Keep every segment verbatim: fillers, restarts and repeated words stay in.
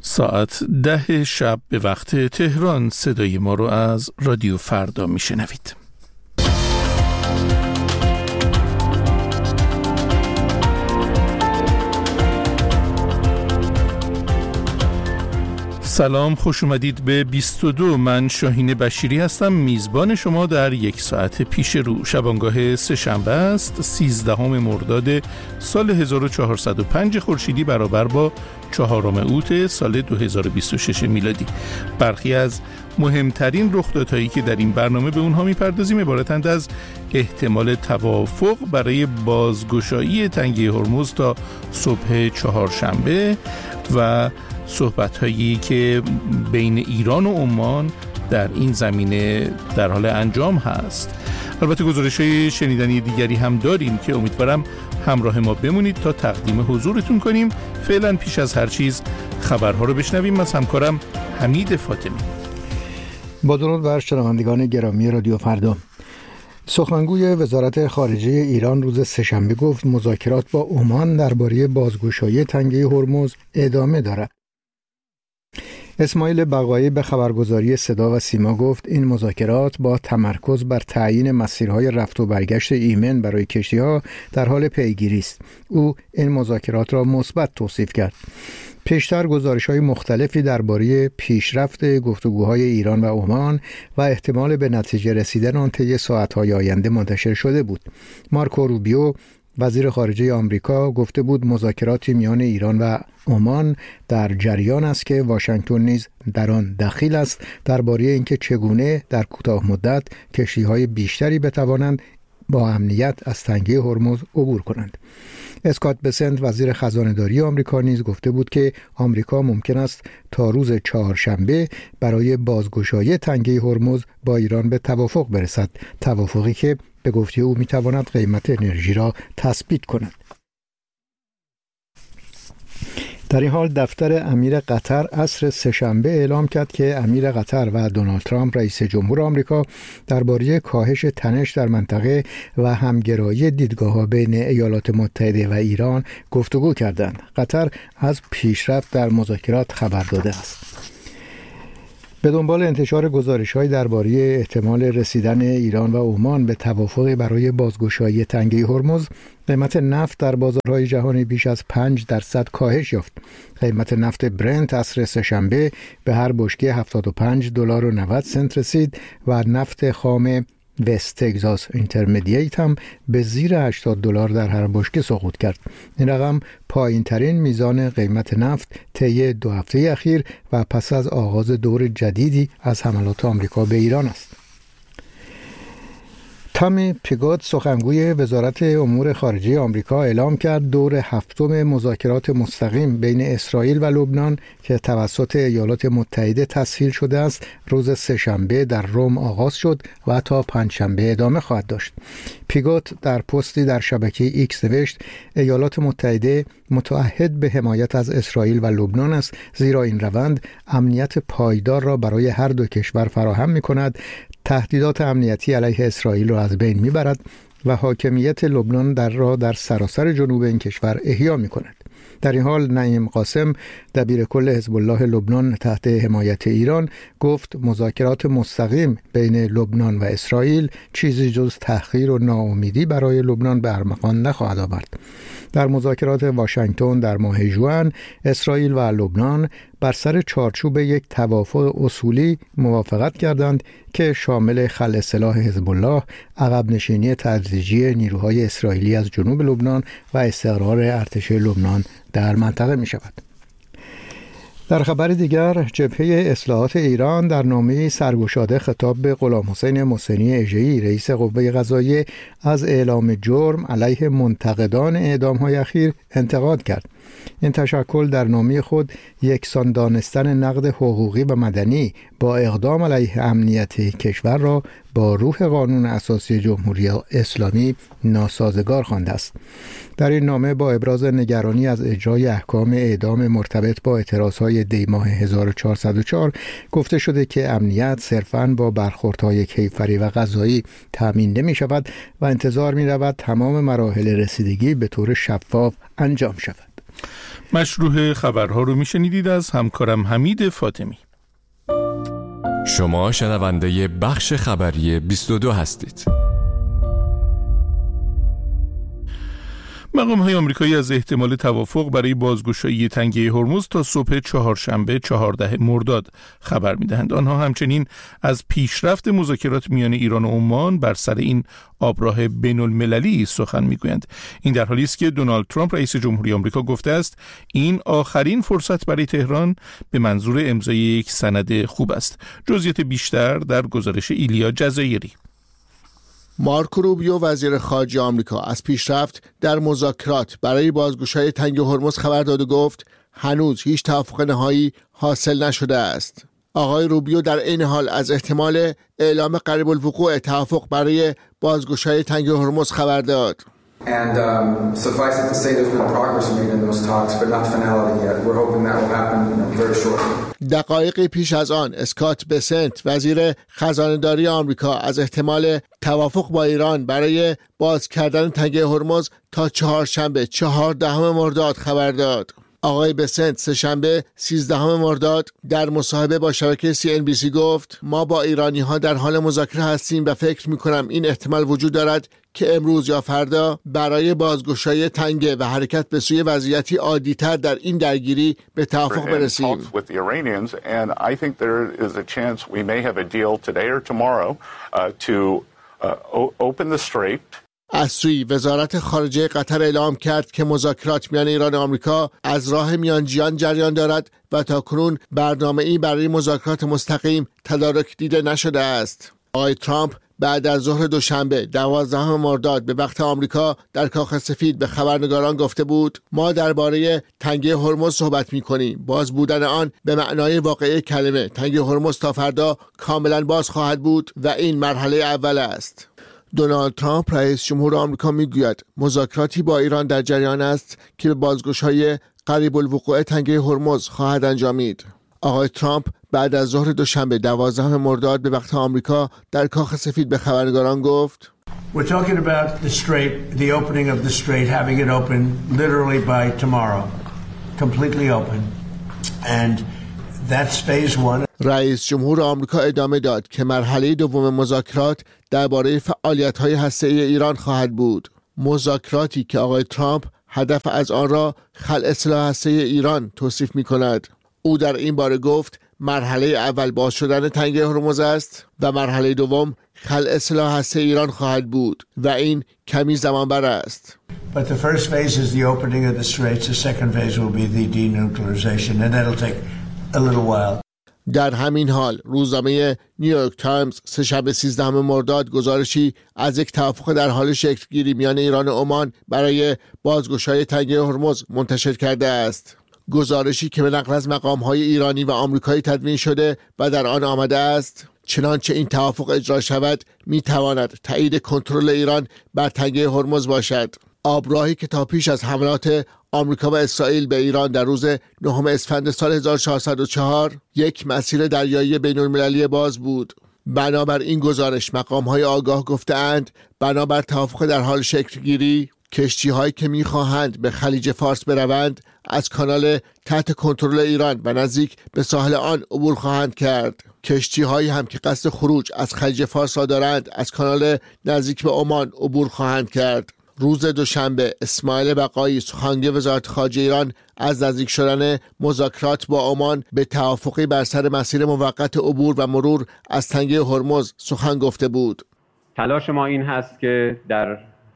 ساعت ده شب به وقت تهران صدای ما رو از رادیو فردا میشنوید. سلام، خوش اومدید به بیست و دو. من شاهین بشیری هستم، میزبان شما در یک ساعت پیش رو. شبانگاه سه شنبه است، سیزدهم مرداد سال هزار و چهارصد و پنج خورشیدی برابر با چهارم اوت سال دو هزار و بیست و شش میلادی. برخی از مهمترین رخدادهایی که در این برنامه به اونها میپردازیم عبارتند از احتمال توافق برای بازگشایی تنگه هرمز تا صبح چهارشنبه و صحبت‌هایی که بین ایران و عمان در این زمینه در حال انجام هست. البته گزارش‌های شنیدنی دیگری هم داریم که امیدوارم همراه ما بمونید تا تقدیم حضورتون کنیم. فعلا پیش از هر چیز خبرها رو بشنویم از همکارم حمید فاطمی. با درود بر شنوندگان گرامی رادیو فردا. سخنگوی وزارت خارجه ایران روز سه‌شنبه گفت مذاکرات با عمان درباره بازگشایی تنگه هرمز ادامه دارد. اسماعیل بقایی به خبرگزاری صدا و سیما گفت این مذاکرات با تمرکز بر تعیین مسیرهای رفت و برگشت ایمن برای کشتی‌ها در حال پیگیری است. او این مذاکرات را مثبت توصیف کرد. پیشتر گزارش‌های مختلفی درباره پیشرفت گفتگوهای ایران و عمان و احتمال به نتیجه رسیدن آن طی ساعت‌های آینده منتشر شده بود. مارکو روبیو وزیر خارجه آمریکا گفته بود مذاکراتی میان ایران و عمان در جریان است که واشنگتن نیز در آن دخیل است درباره اینکه چگونه در کوتاه مدت کشتی‌های بیشتری بتوانند با امنیت از تنگه هرمز عبور کنند. اسکات بسنت وزیر خزانه‌داری آمریکا نیز گفته بود که آمریکا ممکن است تا روز چهارشنبه برای بازگشایی تنگه هرمز با ایران به توافق برسد، توافقی که به گفته او میتواند قیمت انرژی را تثبیت کند. در این حال دفتر امیر قطر عصر سه‌شنبه اعلام کرد که امیر قطر و دونالد ترامپ رئیس جمهور آمریکا درباره کاهش تنش در منطقه و همگرایی دیدگاه‌ها بین ایالات متحده و ایران گفتگو کردند. قطر از پیشرفت در مذاکرات خبر داده است. به دنبال انتشار گزارش‌های درباره احتمال رسیدن ایران و عمان به توافقی برای بازگشایی تنگه هرمز، قیمت نفت در بازارهای جهانی بیش از پنج درصد کاهش یافت. قیمت نفت برنت عصر سه‌شنبه به هر بشکه هفتاد و پنج دلار و نود سنت رسید و نفت خام وست تگزاس اینترمدییت هم به زیر هشتاد دلار در هر بشکه سقوط کرد. این رقم پایین ترین میزان قیمت نفت طی دو هفته اخیر و پس از آغاز دور جدیدی از حملات آمریکا به ایران است. تامی پیگوت سخنگوی وزارت امور خارجه آمریکا اعلام کرد دور هفتم مذاکرات مستقیم بین اسرائیل و لبنان که توسط ایالات متحده تسهیل شده است روز سه‌شنبه در روم آغاز شد و تا پنجشنبه ادامه خواهد داشت. پیگوت در پستی در شبکه ایکس نوشت ایالات متحده متعهد به حمایت از اسرائیل و لبنان است، زیرا این روند امنیت پایدار را برای هر دو کشور فراهم می‌کند، تهدیدات امنیتی علیه اسرائیل را از بین می‌برد و حاکمیت لبنان در را در سراسر جنوب این کشور احیا می‌کند. در این حال نعیم قاسم دبیر کل حزب الله لبنان تحت حمایت ایران گفت مذاکرات مستقیم بین لبنان و اسرائیل چیزی جز تحقیر و ناامیدی برای لبنان به ارمغان نخواهد آورد. در مذاکرات واشنگتن در ماه ژوئن اسرائیل و لبنان بر سر چارچوب یک توافق اصولی موافقت کردند که شامل خلع سلاح حزب الله، عقب نشینی تدریجی نیروهای اسرائیلی از جنوب لبنان و استقرار ارتش لبنان در منطقه می شود. در خبر دیگر، جبهه اصلاحات ایران در نامه‌ای سرگشاده خطاب به غلام حسین محسنی اژه‌ای رئیس قوه قضاییه از اعلام جرم علیه منتقدان اعدام‌های اخیر انتقاد کرد. این تشکل در نامه خود یکسان دانستن نقد حقوقی و مدنی با اقدام علیه امنیت کشور را با روح قانون اساسی جمهوری اسلامی ناسازگار خوانده است. در این نامه با ابراز نگرانی از اجرای احکام اعدام مرتبط با اعتراضهای دی ماه هزار و چهارصد و چهار گفته شده که امنیت صرفاً با برخوردهای کیفری و قضایی تامین نمی شود و انتظار می رود تمام مراحل رسیدگی به طور شفاف انجام شود. مشروع خبرها رو میشنیدید از همکارم حمید فاطمی. شما شنونده بخش خبری بیست و دو هستید. مقام‌های آمریکایی از احتمال توافق برای بازگشایی تنگه هرمز تا صبح چهارشنبه چهاردهم مرداد خبر می‌دهند. آنها همچنین از پیشرفت مذاکرات میان ایران و عمان بر سر این آبراه بین‌المللی سخن می‌گویند. این در حالی است که دونالد ترامپ رئیس جمهوری آمریکا گفته است این آخرین فرصت برای تهران به منظور امضای یک سند خوب است. جزئیات بیشتر در گزارش ایلیا جزایری. مارکو روبیو وزیر خارجه آمریکا از پیشرفت در مذاکرات برای بازگشایی تنگ هرمز خبر داد و گفت هنوز هیچ توافق نهایی حاصل نشده است. آقای روبیو در این حال از احتمال اعلام قریب الوقوع توافق برای بازگشایی تنگ هرمز خبر داد. And um, suffice it to say there's been progress made in those talks, but not finality yet. We're hoping that will happen you know, very shortly. دقایقی پیش از آن اسکات بسنت وزیر خزانه‌داری آمریکا از احتمال توافق با ایران برای باز کردن تنگه هرمز تا چهارشنبه چهاردهم مرداد خبر داد. آقای بسنت سه‌شنبه سیزدهم مرداد در مصاحبه با شبکه سی ان بی سی گفت ما با ایرانی ها در حال مذاکره هستیم و فکر می کنم این احتمال وجود دارد که امروز یا فردا برای بازگشایی تنگه و حرکت به سوی وضعیتی عادی‌تر در این درگیری به توافق برسیم. از سوی وزارت خارجه قطر اعلام کرد که مذاکرات میان ایران و آمریکا از راه میانجیان جریان دارد و تاکنون برنامه‌ای برای مذاکرات مستقیم تدارک دیده نشده است. آقای ترامپ بعد از ظهر دوشنبه دوازدهم مرداد به وقت آمریکا در کاخ سفید به خبرنگاران گفته بود ما درباره تنگه هرمز صحبت می‌کنیم. باز بودن آن به معنای واقعی کلمه. تنگه هرمز تا فردا کاملا باز خواهد بود و این مرحله اول است. دونالد ترامپ رئیس جمهور آمریکا میگوید مذاکراتی با ایران در جریان است که به بازگشایی قریب الوقوع تنگه هرمز خواهد انجامید. آقای ترامپ بعد از ظهر دوشنبه دوازدهم مرداد به وقت آمریکا در کاخ سفید به خبرنگاران گفت We're talking about the strait, the opening of the strait, having it open literally by tomorrow, completely open. And that's phase one. رئیس جمهور آمریکا ادامه داد که مرحله دوم مذاکرات درباره فعالیت‌های هسته‌ای ایران خواهد بود. مذاکراتی که آقای ترامپ هدف از آن را خلع سلاح هسته‌ای ایران توصیف می‌کند. او در این باره گفت مرحله اول باز شدن تنگه هرمز است و مرحله دوم خلع سلاح هسته‌ای ایران خواهد بود و این کمی زمان بر است. But the first phase is the opening of the straits. The second phase will be the denuclearization and that'll take a little while. در همین حال روزنامه نیویورک تایمز سه‌شنبه سیزدهم مرداد گزارشی از یک توافق در حال شکل‌گیری میان ایران و عمان برای بازگشایی تنگه هرمز منتشر کرده است. گزارشی که به نقل از مقام‌های ایرانی و آمریکایی تدوین شده و در آن آمده است چنانچه این توافق اجرا شود می‌تواند تایید کنترل ایران بر تنگه هرمز باشد. آبراهی که تا پیش از حملات آمریکا و اسرائیل به ایران در روز نهم اسفند سال هزار و چهارصد و چهار یک مسیر دریایی بین‌المللی باز بود. بنابر این گزارش مقام‌های آگاه گفته‌اند بنابر توافق در حال شکل‌گیری کشتی‌هایی که می‌خواهند به خلیج فارس بروند از کانال تحت کنترل ایران و نزدیک به ساحل آن عبور خواهند کرد. کشتی‌هایی هم که قصد خروج از خلیج فارس را دارند از کانال نزدیک به عمان عبور خواهند کرد. روز دوشنبه اسماعیل بقایی سخنگوی وزارت خارجه ایران از نزدیک شدن مذاکرات با عمان به توافقی بر سر مسیر موقت عبور و مرور از تنگه هرمز سخن گفته بود. تلاش ما این هست که در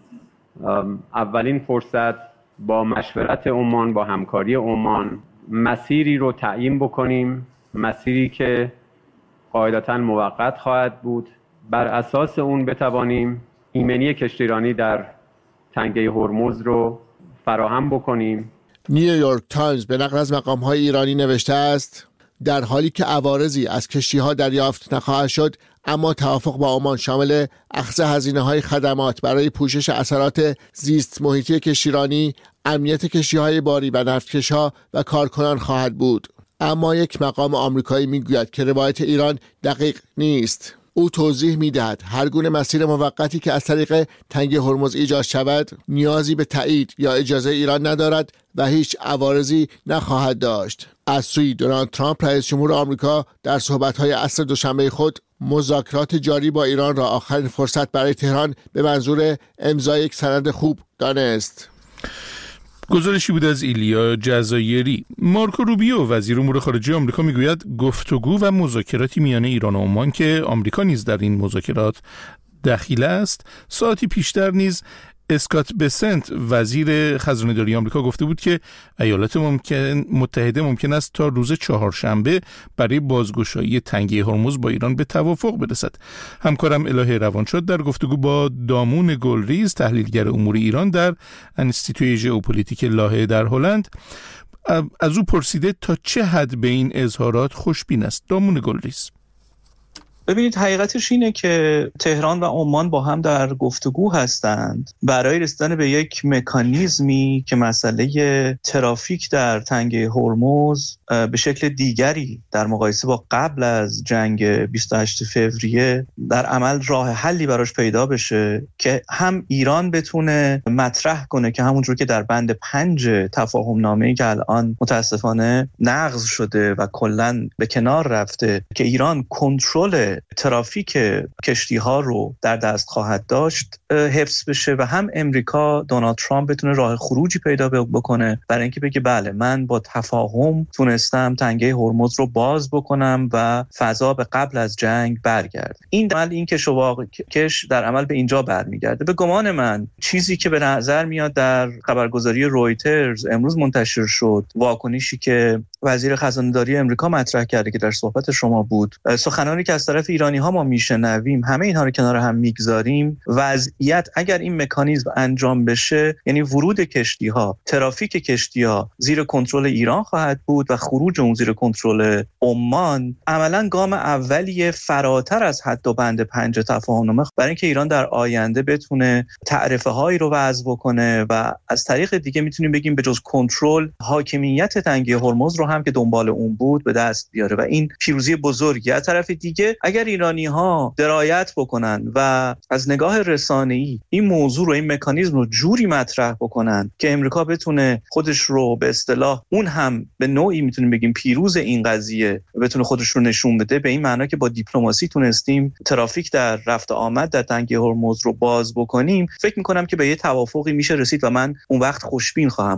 اولین فرصت با مشورت عمان، با همکاری عمان مسیری رو تعیین بکنیم، مسیری که قاعدتاً موقت خواهد بود. بر اساس اون بتوانیم ایمنی کشتیرانی در تنگه هرمز رو فراهم بکنیم. نیویورک تایمز به نقل از مقام‌های ایرانی نوشته است در حالی که عوارضی از کشتی‌ها دریافت نخواهد شد اما توافق با عمان شامل اخذ هزینه‌های خدمات برای پوشش اثرات زیست محیطی کشتیرانی، امنیت کشتی‌های باری و نفتکش‌ها و کارکنان خواهد بود. اما یک مقام آمریکایی میگوید که روایت ایران دقیق نیست. او توضیح میدهد هر گونه مسیر موقتی که از طریق تنگه هرمز ایجاد شود نیازی به تایید یا اجازه ایران ندارد و هیچ عوارضی نخواهد داشت. از سوی دونالد ترامپ رئیس جمهور آمریکا در صحبت‌های عصر دوشنبه خود مذاکرات جاری با ایران را آخرین فرصت برای تهران به منظور امضای یک سند خوب دانست. گزارشی بود از ایلیا جزایری. مارکو روبیو وزیر امور خارجه آمریکا میگوید گفتگو و مذاکراتی میان ایران و عمان که آمریکا نیز در این مذاکرات دخیل است ساعتی پیشتر نیز اسکات بسنت وزیر خزانه‌داری آمریکا گفته بود که ایالات ممکن متحده ممکن است تا روز چهارشنبه برای بازگشایی تنگه هرمز با ایران به توافق برسد. همکارم الهه روانشاد در گفتگو با دامون گلریز تحلیلگر امور ایران در انستیتوی ژئوپلیتیک لاهه در هلند از او پرسیده تا چه حد به این اظهارات خوشبین است. دامون گلریز: ببینید، حقیقتش اینه که تهران و عمان با هم در گفتگو هستند برای رسیدن به یک مکانیزمی که مسئله ترافیک در تنگه هرمز به شکل دیگری در مقایسه با قبل از جنگ بیست و هشتم فوریه در عمل راه حلی براش پیدا بشه که هم ایران بتونه مطرح کنه که همونجور که در بند پنج تفاهم نامه‌ای که الان متاسفانه نقض شده و کلاً به کنار رفته که ایران کنترل ترافیک کشتی ها رو در دست خواهد داشت حفظ بشه و هم امریکا دونالد ترامپ بتونه راه خروجی پیدا بکنه برای اینکه بگه بله من با تفاهم تونستم تنگه هرمز رو باز بکنم و فضا به قبل از جنگ برگرده. این عمل این کش و واکش در عمل به اینجا برمیگرده. به گمان من چیزی که به نظر میاد در خبرگزاری رویترز امروز منتشر شد، واکنشی که وزیر خزانه‌داری امریکا مطرح کرده که در صحبت شما بود، سخنانی که از طرف ایرانی ها ما میشنویم، همه اینها رو کنار هم میگذاریم، وضعیت اگر این مکانیزم انجام بشه یعنی ورود کشتی ها، ترافیک کشتی ها زیر کنترل ایران خواهد بود و خروج اون زیر کنترل عمان عملاً گام اولیه فراتر از حد و بند پنج تفاهمنامه برای اینکه ایران در آینده بتونه تعرفه هایی رو وضع بکنه و از طریق دیگه میتونیم بگیم به جز کنترل حاکمیت تنگه هرمز رو هم که دنبال اون بود به دست بیاره و این پیروزی بزرگی. از طرف دیگه اگر ایرانی ها درایت بکنن و از نگاه رسانه‌ای این موضوع رو، این مکانیزم رو جوری مطرح بکنن که امریکا بتونه خودش رو به اصطلاح اون هم به نوعی میتونیم بگیم پیروز این قضیه بتونه خودش رو نشون بده، به این معنی که با دیپلماسی تونستیم ترافیک در رفت آمد در تنگه هرمز رو باز بکنیم، فکر میکنم که به یه توافقی میشه رسید و من اون وقت خوشبین خواهم